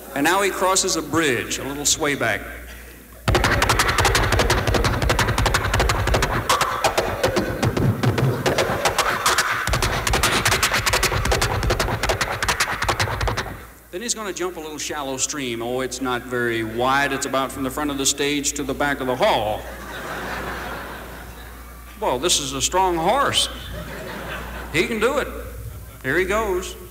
And now he crosses a bridge, a little swayback. Then he's going to jump a little shallow stream. Oh, it's not very wide. It's about from the front of the stage to the back of the hall. Well, this is a strong horse. He can do it. Here he goes.